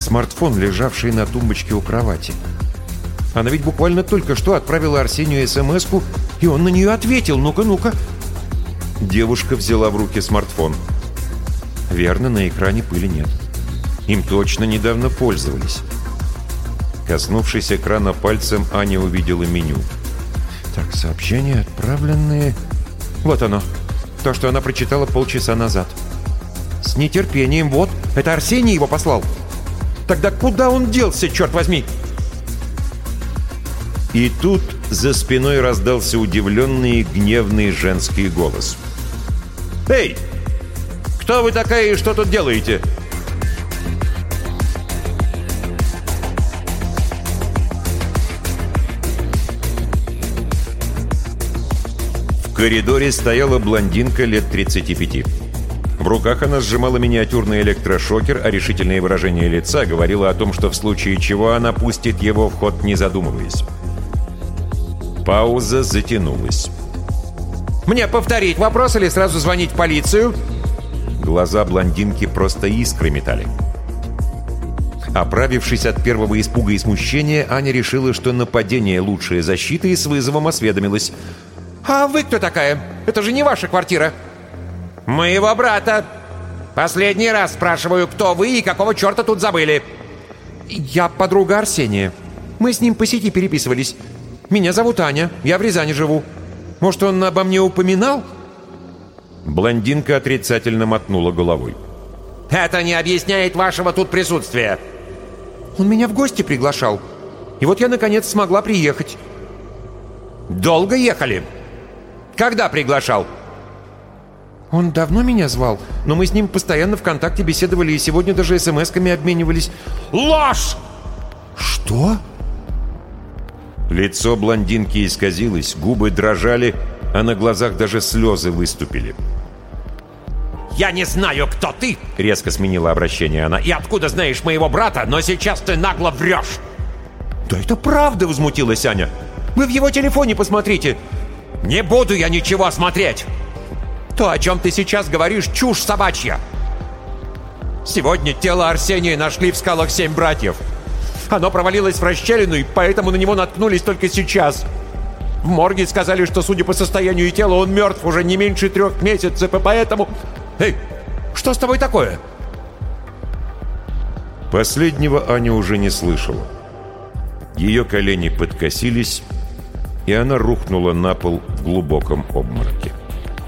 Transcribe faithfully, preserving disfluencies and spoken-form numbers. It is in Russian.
смартфон, лежавший на тумбочке у кровати. Она ведь буквально только что отправила Арсению смс-ку, и он на нее ответил. Ну-ка, ну-ка. Девушка взяла в руки смартфон. Верно, на экране пыли нет. Им точно недавно пользовались. Коснувшись экрана пальцем, Аня увидела меню. Так, сообщения отправленные... Вот оно. То, что она прочитала полчаса назад. С нетерпением. Вот, это Арсений его послал. Тогда куда он делся, черт возьми? И тут за спиной раздался удивленный и гневный женский голос. «Эй! Кто вы такая и что тут делаете?» В коридоре стояла блондинка лет тридцати пяти. В руках она сжимала миниатюрный электрошокер, а решительное выражение лица говорило о том, что в случае чего она пустит его в ход, не задумываясь. Пауза затянулась. «Мне повторить вопрос или сразу звонить в полицию?» Глаза блондинки просто искры метали. Оправившись от первого испуга и смущения, Аня решила, что нападение — лучшая защита, и с вызовом осведомилась. «А вы кто такая? Это же не ваша квартира!» «Моего брата! Последний раз спрашиваю, кто вы и какого черта тут забыли?» «Я подруга Арсения. Мы с ним по сети переписывались. Меня зовут Аня, я в Рязани живу. Может, он обо мне упоминал?» Блондинка отрицательно мотнула головой. «Это не объясняет вашего тут присутствия!» «Он меня в гости приглашал. И вот я, наконец, смогла приехать». «Долго ехали? Когда приглашал?» «Он давно меня звал, но мы с ним постоянно в контакте беседовали и сегодня даже смс-ками обменивались». «Ложь!» «Что?» Лицо блондинки исказилось, губы дрожали, а на глазах даже слезы выступили. «Я не знаю, кто ты!» — резко сменила обращение она. «И откуда знаешь моего брата, но сейчас ты нагло врешь!» «Да это правда!» — возмутилась Аня. «Вы в его телефоне посмотрите!» «Не буду я ничего смотреть! То, о чем ты сейчас говоришь, чушь собачья! Сегодня тело Арсения нашли в скалах Семь братьев. Оно провалилось в расщелину, и поэтому на него наткнулись только сейчас. В морге сказали, что, судя по состоянию тела, он мертв уже не меньше трех месяцев, и поэтому... Эй, что с тобой такое?» Последнего Аня уже не слышала. Ее колени подкосились, и она рухнула на пол в глубоком обмороке.